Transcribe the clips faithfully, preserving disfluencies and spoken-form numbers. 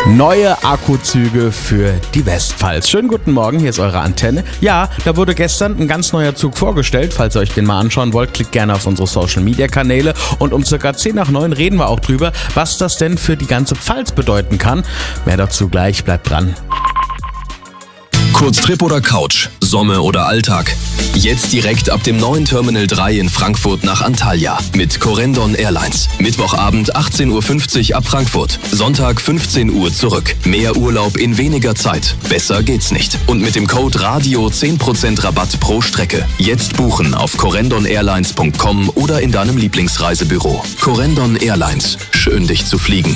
Neue Akkuzüge für die Westpfalz. Schönen guten Morgen, hier ist eure Antenne. Ja, da wurde gestern ein ganz neuer Zug vorgestellt. Falls ihr euch den mal anschauen wollt, klickt gerne auf unsere Social-Media-Kanäle. Und um circa zehn nach neun reden wir auch drüber, was das denn für die ganze Pfalz bedeuten kann. Mehr dazu gleich, bleibt dran. Kurztrip oder Couch, Sommer oder Alltag. Jetzt direkt ab dem neuen Terminal drei in Frankfurt nach Antalya mit Corendon Airlines. Mittwochabend achtzehn Uhr fünfzig ab Frankfurt. Sonntag fünfzehn Uhr zurück. Mehr Urlaub in weniger Zeit. Besser geht's nicht. Und mit dem Code RADIO zehn Prozent Rabatt pro Strecke. Jetzt buchen auf corendon airlines punkt com oder in deinem Lieblingsreisebüro. Corendon Airlines. Schön, dich zu fliegen.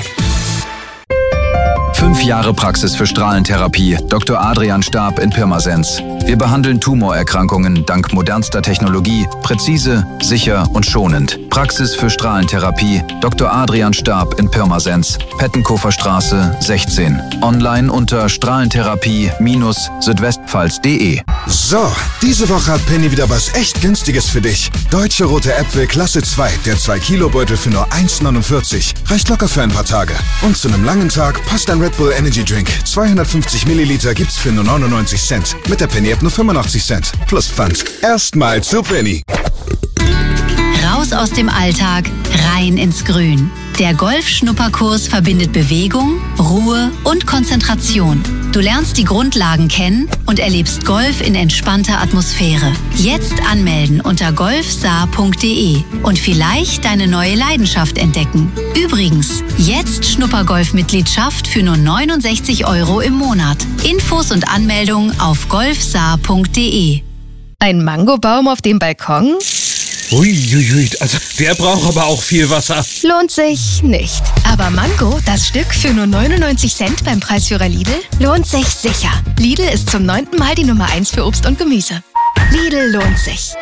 Fünf Jahre Praxis für Strahlentherapie. Doktor Adrian Stab in Pirmasens. Wir behandeln Tumorerkrankungen dank modernster Technologie, präzise, sicher und schonend. Praxis für Strahlentherapie. Doktor Adrian Stab in Pirmasens. Pettenkofer Straße sechzehn. Online unter strahlentherapie Südwestpfalz punkt de. So, diese Woche hat Penny wieder was echt Günstiges für dich. Deutsche rote Äpfel Klasse zwei, der zwei Kilo Beutel für nur eins neunundvierzig. Reicht locker für ein paar Tage. Und zu einem langen Tag passt ein Red Bull Energy Drink. zweihundertfünfzig Milliliter gibt's für nur neunundneunzig Cent. Mit der Penny App nur fünfundachtzig Cent. Plus Pfand. Erstmal zu Penny. Raus aus dem Alltag, rein ins Grün. Der Golf-Schnupperkurs verbindet Bewegung, Ruhe und Konzentration. Du lernst die Grundlagen kennen und erlebst Golf in entspannter Atmosphäre. Jetzt anmelden unter golf saar punkt de und vielleicht deine neue Leidenschaft entdecken. Übrigens, jetzt Schnuppergolf-Mitgliedschaft für nur neunundsechzig Euro im Monat. Infos und Anmeldung auf golf saar punkt de. Ein Mangobaum auf dem Balkon? Uiuiui, also der braucht aber auch viel Wasser. Lohnt sich nicht. Aber Mango, das Stück für nur neunundneunzig Cent beim Preisführer Lidl, lohnt sich sicher. Lidl ist zum neunten Mal die Nummer eins für Obst und Gemüse. Lidl lohnt sich.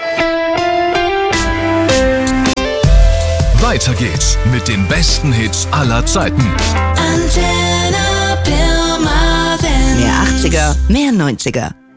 Weiter geht's mit den besten Hits aller Zeiten. Antenne Pirmasens. Mehr achtziger, mehr neunziger.